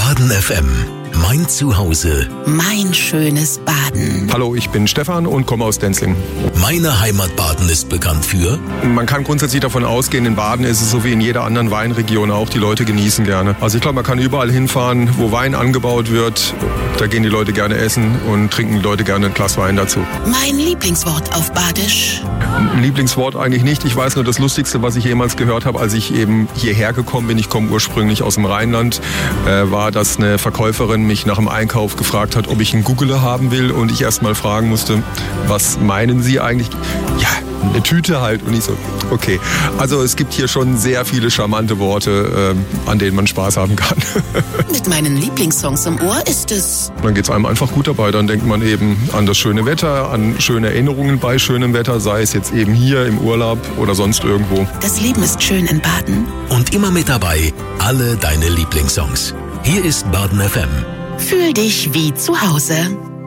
Baden FM. Mein Zuhause. Mein schönes Baden. Hallo, ich bin Stefan und komme aus Denzling. Meine Heimat Baden ist bekannt für... Man kann grundsätzlich davon ausgehen, in Baden ist es so wie in jeder anderen Weinregion auch, die Leute genießen gerne. Also ich glaube, man kann überall hinfahren, wo Wein angebaut wird. Da gehen die Leute gerne essen und trinken die Leute gerne ein Glas Wein dazu. Mein Lieblingswort auf Badisch. Ein Lieblingswort eigentlich nicht. Ich weiß nur, das Lustigste, was ich jemals gehört habe, als ich eben hierher gekommen bin, ich komme ursprünglich aus dem Rheinland, war, dass eine Verkäuferin mich nach dem Einkauf gefragt hat, ob ich einen Guggele haben will und ich erst mal fragen musste, was meinen Sie eigentlich? Ja, eine Tüte halt. Und ich so, okay. Also es gibt hier schon sehr viele charmante Worte, an denen man Spaß haben kann. Mit meinen Lieblingssongs im Ohr ist es... Dann geht es einem einfach gut dabei. Dann denkt man eben an das schöne Wetter, an schöne Erinnerungen bei schönem Wetter, sei es jetzt eben hier im Urlaub oder sonst irgendwo. Das Leben ist schön in Baden. Und immer mit dabei alle deine Lieblingssongs. Hier ist Baden FM. Fühl dich wie zu Hause.